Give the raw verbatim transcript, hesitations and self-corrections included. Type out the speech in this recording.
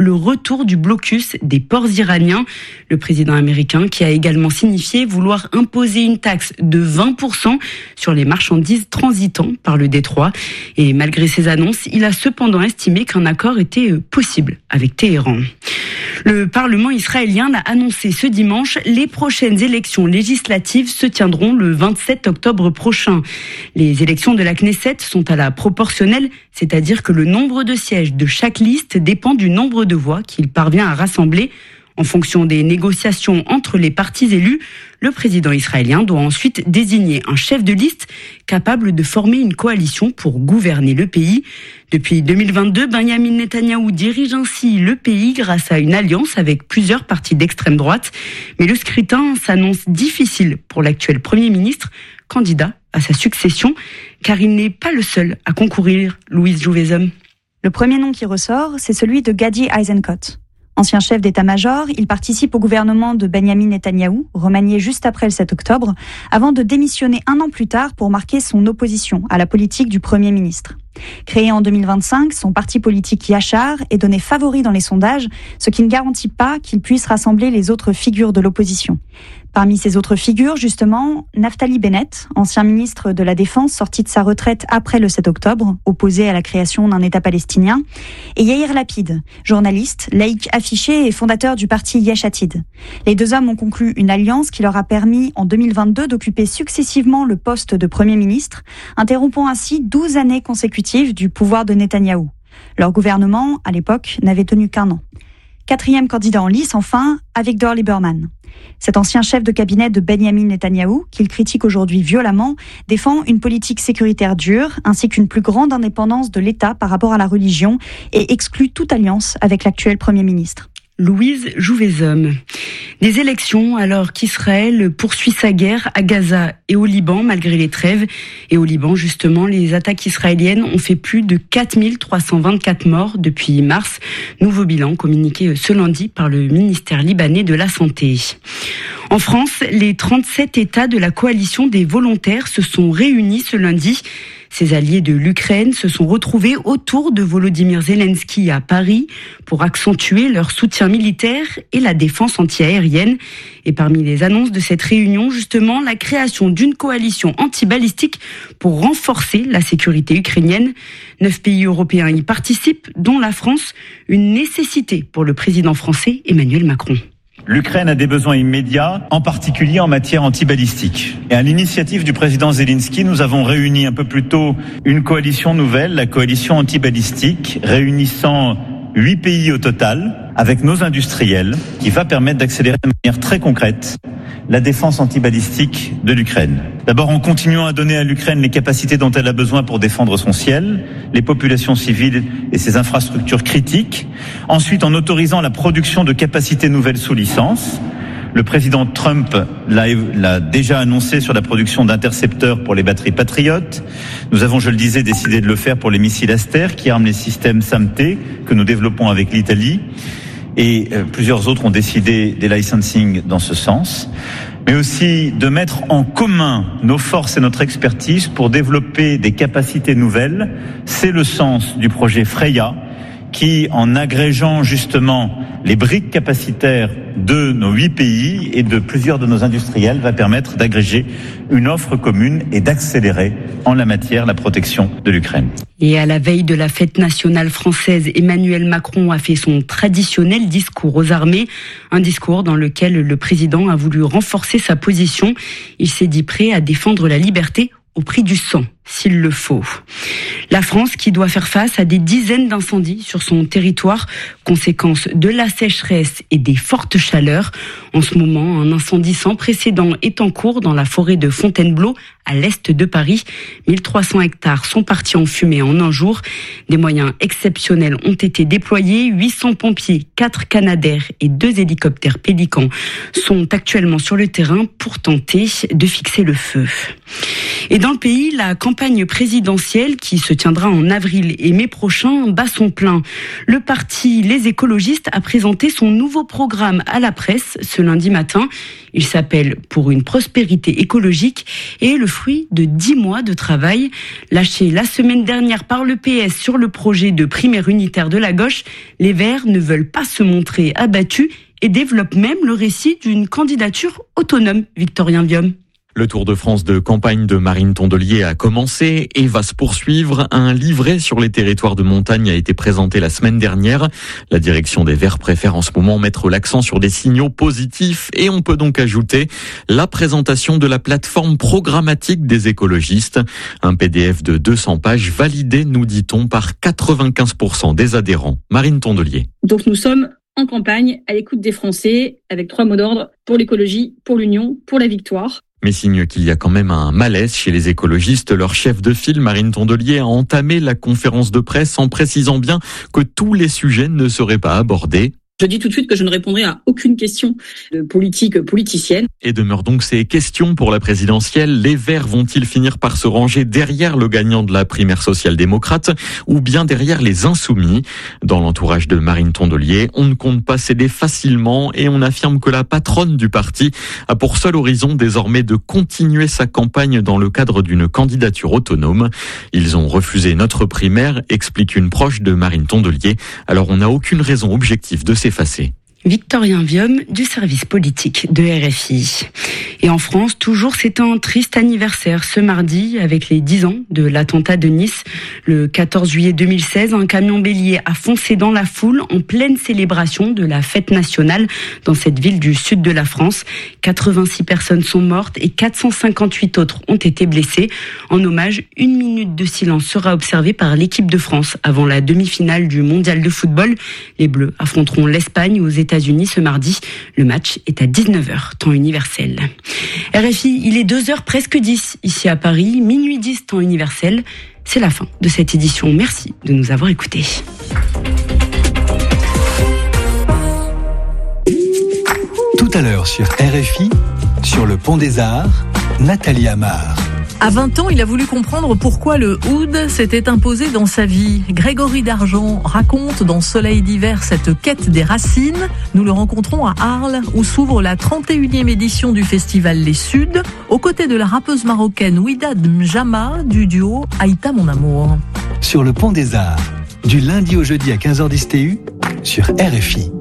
le retour du blocus des ports iraniens. Le président américain qui a également signifié vouloir imposer une taxe de vingt pour cent sur les marchandises transitant par le détroit. Et malgré ces annonces, il a cependant estimé qu'un accord était possible avec Téhéran. Le Parlement israélien a annoncé ce dimanche les prochaines élections législatives se tiendront le vingt-sept octobre prochain. Les élections de la Knesset sont à la proportionnelle, c'est-à-dire que le nombre de sièges de chaque liste dépend du nombre de voix qu'il parvient à rassembler. En fonction des négociations entre les partis élus, le président israélien doit ensuite désigner un chef de liste capable de former une coalition pour gouverner le pays. Depuis deux mille vingt-deux, Benyamin Netanyahou dirige ainsi le pays grâce à une alliance avec plusieurs partis d'extrême droite. Mais le scrutin s'annonce difficile pour l'actuel Premier ministre, candidat à sa succession, car il n'est pas le seul à concourir. Louise Jouvezhomme. Le premier nom qui ressort, c'est celui de Gadi Eisenkot. Ancien chef d'état-major, il participe au gouvernement de Benyamin Netanyahou, remanié juste après le sept octobre, avant de démissionner un an plus tard pour marquer son opposition à la politique du Premier ministre. Créé en deux mille vingt-cinq, son parti politique Yachar est donné favori dans les sondages, ce qui ne garantit pas qu'il puisse rassembler les autres figures de l'opposition. Parmi ces autres figures, justement, Naftali Bennett, ancien ministre de la Défense sorti de sa retraite après le sept octobre, opposé à la création d'un État palestinien, et Yair Lapid, journaliste, laïc affiché et fondateur du parti Yesh Atid. Les deux hommes ont conclu une alliance qui leur a permis en deux mille vingt-deux d'occuper successivement le poste de Premier ministre, interrompant ainsi douze années consécutives du pouvoir de Netanyahou. Leur gouvernement, à l'époque, n'avait tenu qu'un an. Quatrième candidat en lice, enfin, Avigdor Lieberman. Cet ancien chef de cabinet de Benyamin Netanyahou, qu'il critique aujourd'hui violemment, défend une politique sécuritaire dure, ainsi qu'une plus grande indépendance de l'État par rapport à la religion, et exclut toute alliance avec l'actuel Premier ministre. Louise Jouvezhomme. Des élections alors qu'Israël poursuit sa guerre à Gaza et au Liban malgré les trêves. Et au Liban, justement, les attaques israéliennes ont fait plus de quatre mille trois cent vingt-quatre morts depuis mars. Nouveau bilan communiqué ce lundi par le ministère libanais de la Santé. En France, les trente-sept États de la coalition des volontaires se sont réunis ce lundi. Ces alliés de l'Ukraine se sont retrouvés autour de Volodymyr Zelensky à Paris pour accentuer leur soutien militaire et la défense antiaérienne. Et parmi les annonces de cette réunion, justement, la création d'une coalition anti-balistique pour renforcer la sécurité ukrainienne. Neuf pays européens y participent, dont la France, une nécessité pour le président français Emmanuel Macron. L'Ukraine a des besoins immédiats, en particulier en matière antibalistique. Et à l'initiative du président Zelensky, nous avons réuni un peu plus tôt une coalition nouvelle, la coalition antibalistique, réunissant huit pays au total, avec nos industriels, qui va permettre d'accélérer de manière très concrète la défense antibalistique de l'Ukraine. D'abord en continuant à donner à l'Ukraine les capacités dont elle a besoin pour défendre son ciel, les populations civiles et ses infrastructures critiques. Ensuite en autorisant la production de capacités nouvelles sous licence. Le président Trump l'a, l'a déjà annoncé sur la production d'intercepteurs pour les batteries Patriot. Nous avons, je le disais, décidé de le faire pour les missiles Aster qui arment les systèmes SAMT que nous développons avec l'Italie. Et euh, plusieurs autres ont décidé des licensing dans ce sens. Mais aussi de mettre en commun nos forces et notre expertise pour développer des capacités nouvelles. C'est le sens du projet Freya, qui, en agrégeant justement les briques capacitaires de nos huit pays et de plusieurs de nos industriels, va permettre d'agréger une offre commune et d'accélérer en la matière la protection de l'Ukraine. Et à la veille de la fête nationale française, Emmanuel Macron a fait son traditionnel discours aux armées, un discours dans lequel le président a voulu renforcer sa position. Il s'est dit prêt à défendre la liberté au prix du sang, s'il le faut. La France qui doit faire face à des dizaines d'incendies sur son territoire, conséquence de la sécheresse et des fortes chaleurs. En ce moment, un incendie sans précédent est en cours dans la forêt de Fontainebleau, à l'est de Paris. mille trois cents hectares sont partis en fumée en un jour. Des moyens exceptionnels ont été déployés. huit cents pompiers, quatre Canadair et deux hélicoptères Pélican sont actuellement sur le terrain pour tenter de fixer le feu. Et dans le pays, la campagne campagne présidentielle qui se tiendra en avril et mai prochain bat son plein. Le parti Les Écologistes a présenté son nouveau programme à la presse ce lundi matin. Il s'appelle « Pour une prospérité écologique » et est le fruit de dix mois de travail. Lâché la semaine dernière par le P S sur le projet de primaire unitaire de la gauche, les Verts ne veulent pas se montrer abattus et développent même le récit d'une candidature autonome. Victorien Viom. Le Tour de France de campagne de Marine Tondelier a commencé et va se poursuivre. Un livret sur les territoires de montagne a été présenté la semaine dernière. La direction des Verts préfère en ce moment mettre l'accent sur des signaux positifs et on peut donc ajouter la présentation de la plateforme programmatique des écologistes. Un P D F de deux cents pages validé, nous dit-on, par quatre-vingt-quinze pour cent des adhérents. Marine Tondelier. Donc nous sommes en campagne, à l'écoute des Français, avec trois mots d'ordre, pour l'écologie, pour l'union, pour la victoire. Mais signe qu'il y a quand même un malaise chez les écologistes. Leur chef de file, Marine Tondelier, a entamé la conférence de presse en précisant bien que tous les sujets ne seraient pas abordés. Je dis tout de suite que je ne répondrai à aucune question de politique politicienne. Et demeurent donc ces questions pour la présidentielle. Les Verts vont-ils finir par se ranger derrière le gagnant de la primaire social-démocrate ou bien derrière les insoumis? Dans l'entourage de Marine Tondelier, on ne compte pas céder facilement et on affirme que la patronne du parti a pour seul horizon désormais de continuer sa campagne dans le cadre d'une candidature autonome. Ils ont refusé notre primaire, explique une proche de Marine Tondelier. Alors on n'a aucune raison objective de s'effacer. Victorien Viom du service politique de R F I. Et en France, toujours, c'est un triste anniversaire ce mardi avec les dix ans de l'attentat de Nice. Le quatorze juillet deux mille seize, un camion bélier a foncé dans la foule en pleine célébration de la fête nationale dans cette ville du sud de la France. quatre-vingt-six personnes sont mortes et quatre cent cinquante-huit autres ont été blessées. En hommage, une minute de silence sera observée par l'équipe de France avant la demi-finale du mondial de football. Les Bleus affronteront l'Espagne aux États-Unis ce mardi. Le match est à dix-neuf heures, temps universel. R F I, il est deux heures presque dix ici à Paris, minuit dix, temps universel. C'est la fin de cette édition. Merci de nous avoir écoutés. Tout à l'heure sur R F I, sur le Pont des Arts, Nathalie Amar. À vingt ans, il a voulu comprendre pourquoi le oud s'était imposé dans sa vie. Grégory Dargent raconte dans Soleil d'hiver cette quête des racines. Nous le rencontrons à Arles, où s'ouvre la trente et unième édition du festival Les Suds, aux côtés de la rappeuse marocaine Ouidad Mjama du duo Aïta Mon Amour. Sur le Pont des Arts, du lundi au jeudi à quinze heures dix T U, sur R F I.